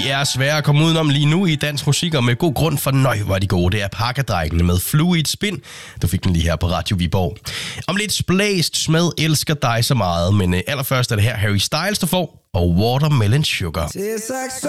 De er svære at komme udenom lige nu i dansk musik, og med god grund, for nøj var de gode. Det er Pakkadrengene med Fluid Spin. Du fik den lige her på Radio Viborg. Om lidt Splæst Smed elsker dig så meget, men allerførst er det her Harry Styles, der får, og Watermelon Sugar.